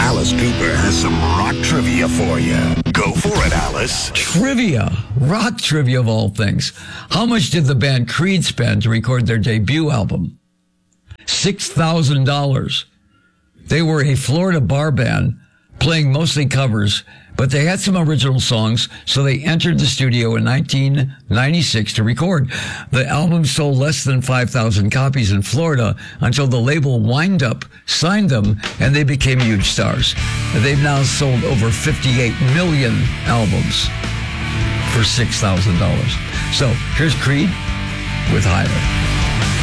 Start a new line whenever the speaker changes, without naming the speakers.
Alice Cooper has some rock trivia for you. Go for it, Alice.
Trivia. Rock trivia of all things. How much did the band Creed spend to record their debut album? $6,000. They were a Florida bar band playing mostly covers, but they had some original songs, so they entered the studio in 1996 to record. The album sold less than 5,000 copies in Florida until the label Wind Up signed them, and they became huge stars. They've now sold over 58 million albums for $6,000. So here's Creed with Higher.